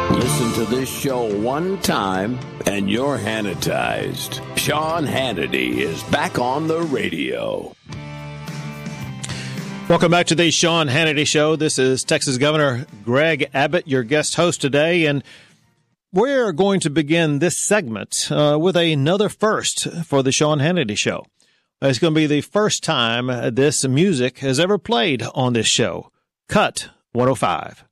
Listen to this show one time and you're Hannitized. Sean Hannity is back on the radio. Welcome back to the Sean Hannity Show. This is Texas Governor Greg Abbott, your guest host today, and we're going to begin this segment with another first for the Sean Hannity Show. It's going to be the first time this music has ever played on this show. Cut 105.